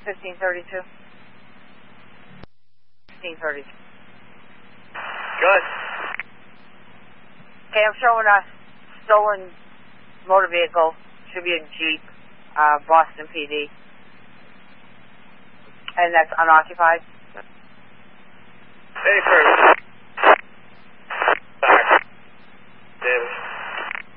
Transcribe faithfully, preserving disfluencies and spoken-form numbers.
fifteen thirty-two. fifteen thirty-two. Good. Okay, I'm showing a stolen motor vehicle. Should be a Jeep, uh, Boston P D. And that's unoccupied. Any further?